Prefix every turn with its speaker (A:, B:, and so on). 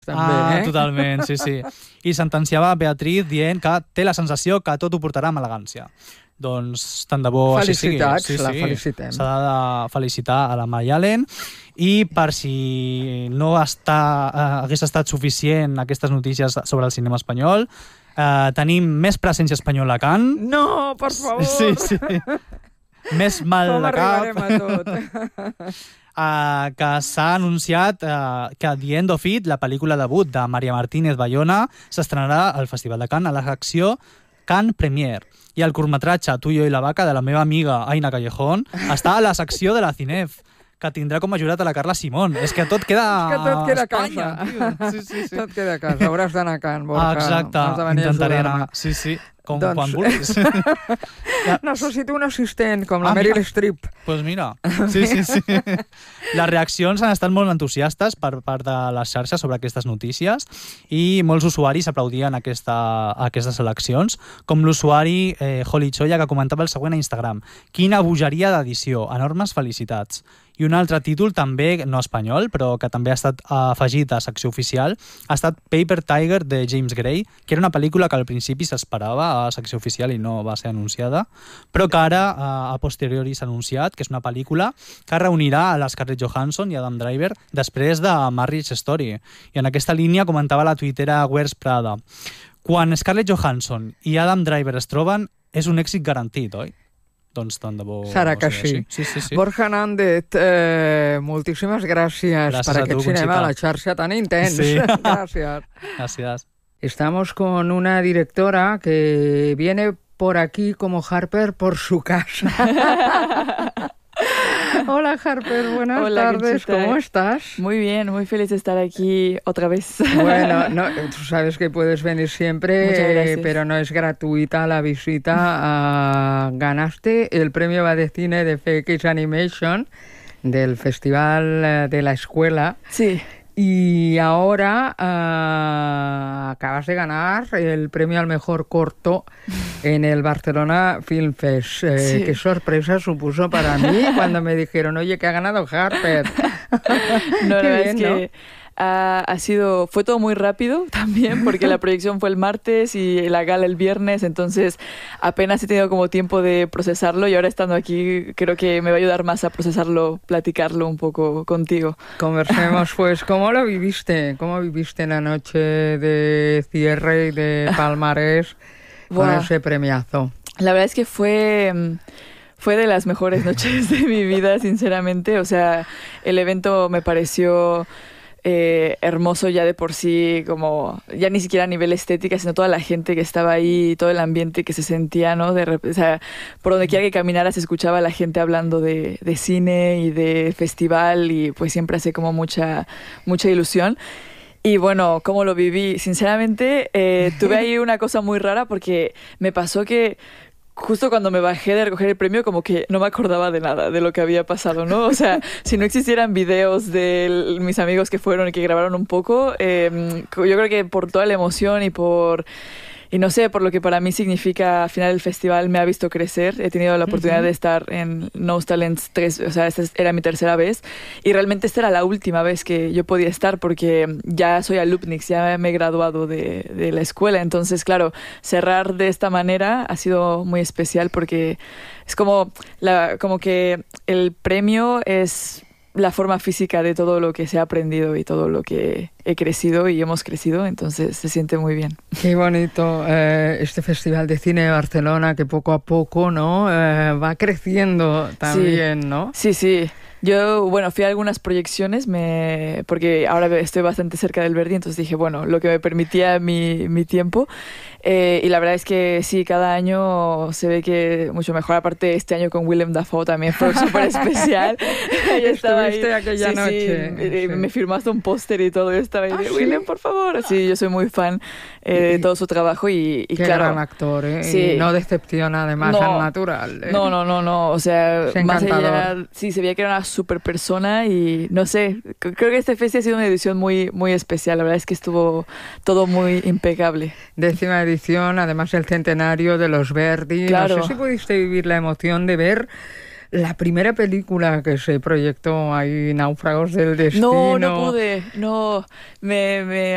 A: també.
B: Totalment, sí. I sentenciava Beatriz dient que té la sensació que tot ho portarà amb elegància. Doncs tant de bo així sigui.
A: Felicitats, la felicitem.
B: S'ha de felicitar a la Mayalen i per si no hagués estat suficient aquestes notícies sobre el cinema espanyol, tenim més presència espanyola a Cannes.
A: No, per favor!
B: Sí. Més mal de cap.
A: Com arribarem a tot?
B: Que s'ha anunciat que The End of It, la pel·lícula debut de Maria Martínez Bayona, s'estrenarà al Festival de Cannes a la secció Cannes Premiere. I el curtmetratge Tu, jo i la vaca de la meva amiga Aina Callejón està a la secció de la Cinef, que tindrà com a jurat a la Carla Simón. És que tot queda
A: a
B: Espanya,
A: casa.
B: Sí.
A: Tot queda a casa. Hauràs d'anar a Cannes, Borja.
B: Exacte, intentaré anar. Sí. Quan vulguis.
A: Necessito un assistent, com la Meryl Streep.
B: Doncs mira, sí. Les reaccions han estat molt entusiastes per part de les xarxes sobre aquestes notícies i molts usuaris aplaudien aquestes eleccions, com l'usuari Holly Choya, que comentava el següent a Instagram: quina bogeria d'edició, enormes felicitats. I un altre títol, també no espanyol, però que també ha estat afegit a secció oficial, ha estat Paper Tiger de James Gray, que era una pel·lícula que al principi s'esperava a secció oficial i no va ser anunciada, però que ara, a posteriori, s'ha anunciat, que és una pel·lícula que reunirà a l'Scarlett Johansson i Adam Driver després de Marriage Story. I en aquesta línia comentava la tuitera Where's Prada: quan Scarlett Johansson i Adam Driver es troben, és un èxit garantit, oi? Doncs tant de bo...
A: Serà que sí.
B: Sí.
A: Borja Nández, moltíssimes gràcies per aquest cinema a la xarxa tan intens.
B: Sí.
A: Gracias. Estamos con una directora que viene por aquí como Harper por su casa. Hola Harper, buenas tardes, ¿cómo estás?
C: Muy bien, muy feliz de estar aquí otra vez.
A: Bueno, tú sabes que puedes venir siempre, pero no es gratuita la visita. Ganaste el premio de cine de FX Animation del Festival de la Escuela.
C: Sí.
A: Y ahora acabas de ganar el premio al mejor corto en el Barcelona Film Fest.
C: Sí.
A: Qué sorpresa supuso para mí cuando me dijeron, oye, que ha ganado Harper.
C: No, la verdad es que fue todo muy rápido también, porque la proyección fue el martes y la gala el viernes, entonces apenas he tenido como tiempo de procesarlo, y ahora estando aquí creo que me va a ayudar más a procesarlo, platicarlo un poco contigo.
A: Conversemos pues, ¿cómo lo viviste? ¿Cómo viviste la noche de cierre y de palmarés con ese premiazo?
C: La verdad es que fue de las mejores noches de mi vida, sinceramente. O sea, el evento me pareció hermoso ya de por sí, como ya ni siquiera a nivel estética, sino toda la gente que estaba ahí, todo el ambiente que se sentía, ¿no? O sea, por donde quiera que caminara se escuchaba a la gente hablando de cine y de festival, y pues siempre hace como mucha ilusión. Y bueno, ¿cómo lo viví? Sinceramente, tuve ahí una cosa muy rara, porque me pasó que justo cuando me bajé de recoger el premio, como que no me acordaba de nada de lo que había pasado, ¿no? O sea, si no existieran videos de mis amigos que fueron y que grabaron un poco, yo creo que por toda la emoción y no sé, por lo que para mí significa, al final el festival me ha visto crecer. He tenido la oportunidad de estar en Nose Talents 3, o sea, esta era mi tercera vez, y realmente esta era la última vez que yo podía estar, porque ya soy alumnix, ya me he graduado de la escuela. Entonces, claro, cerrar de esta manera ha sido muy especial, porque es como que el premio es la forma física de todo lo que se ha aprendido y todo lo que he crecido y hemos crecido, entonces se siente muy bien.
A: Qué bonito este Festival de Cine de Barcelona, que poco a poco, ¿no? Va creciendo también,
C: sí.
A: ¿no?
C: Sí. Yo, bueno, fui a algunas proyecciones, porque ahora estoy bastante cerca del Verdi, entonces dije, bueno, lo que me permitía mi tiempo. Y la verdad es que sí, cada año se ve que mucho mejor. Aparte, este año con Willem Dafoe también fue súper especial. Yo estaba ahí,
A: aquella noche.
C: Sí. Me firmaste un póster y todo. Yo estaba ahí de Willem, por favor. Sí, yo soy muy fan de todo su trabajo y
A: qué
C: claro.
A: Gran actor, ¿eh?
C: Sí.
A: Y no decepciona además al natural.
C: No. O sea, más allá, sí, se veía que era una súper persona y no sé, creo que este festival ha sido una edición muy, muy especial. La verdad es que estuvo todo muy impecable.
A: 10ª edición, además el centenario de los Verdi.
C: Claro.
A: No sé si pudiste vivir la emoción de ver la primera película que se proyectó ahí, Náufragos del Destino.
C: No pude. No, me